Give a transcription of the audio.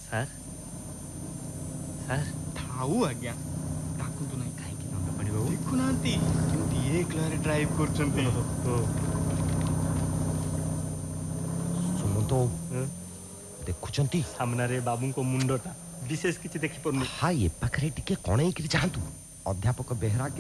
Sir sir ଥାଉ ଆଜ୍ଞା, ଡାକନ୍ତୁ ନାହିଁ। କାହିଁକି ଦଣ୍ଡପାଣି ବାବୁ? ଦେଖୁନାହାନ୍ତି କେମିତି ଏକଲାରେ ଡ୍ରାଇଭ୍ କରୁଛନ୍ତି। ସୁମନ୍ତ ଦେଖୁଛନ୍ତି? ସାମ୍ନାରେ ବାବୁଙ୍କ ମୁଣ୍ଡଟା ବିଶେଷ କିଛି ଦେଖିପାରୁନି। ଏ ପାଖରେ ଟିକେ କଣେଇକିରି ଯାଆନ୍ତୁ। ଅଧ୍ୟାପକ ବେହେରା